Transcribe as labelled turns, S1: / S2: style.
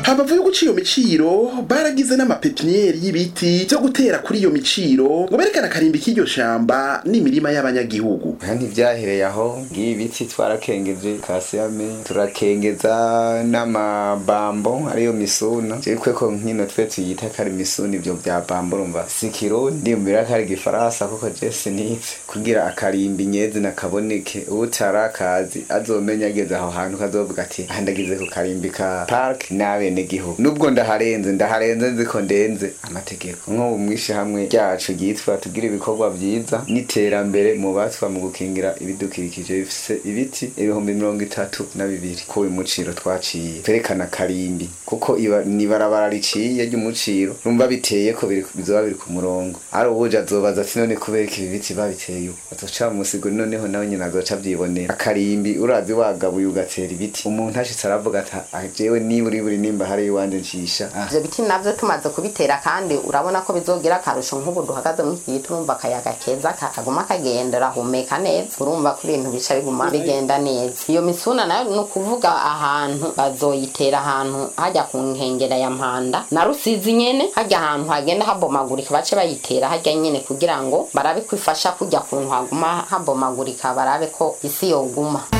S1: Hambavu yo guca iyo miciro baragize n'amapepinieri y'ibiti byo gutera kuri iyo miciro ngo berekana akarimbi k'iryo shamba n'imirima y'abanyagihugu.
S2: Kandi vyahereye aho ng'ibiti twarakengeje kasiyame turakengeza n'amabambo ariyo misuna jerikwe ko nkino twe tuyita kari misuna ivyo vya bambo urumva sikiro ndiyumvira kari gifaransa kuko Jesse nitse kugira akarimbi nyezi nakaboneke utarakazi azomenya ageze aho hantu kazovuga ati handagize ku karimbi ka park n'abene gihugu nubwo ndaharenze nziko ndenze amategeko nko umwishi hamwe ryacu gitwa tugira ibikorwa vyiza n'iterambere mu batwa mu gukingira ibidukikije bifise ibiti 32,000 ko uyu muciro twaciye terekana karimbi kuko ni barabara riciye ry'umuciro rumba biteye ko bizoba biri ku murongo ari ubuje azobaza ati none kubera ibi biti babiteye bazoca musigo noneho nawe nyina azoca byibonera akarimbi urazi wagabuye ugatera ibiti umuntu ashitse aravuga ati jewe niburi nimba hari iwanje ncisha
S3: ivyo biti navyo tumaze kubitera kandi urabona ko bizogira akarusho nk'ubu duhagaze mu iki turumva akayaga keza kaguma kagendera humeka neza urumva ko ibintu bica biguma bigenda neza iyo misuna nayo no kuvuga ahantu bazoyitera ahantu hajya ku nkengera ya Mpanda na Rusizi nyene hajya ahantu hagenda habomagurika bace bayitera hajya nyene kugira ngo barabe kwifasha kujya ku ntwaguma habomagurika barabe ko isi yoguma.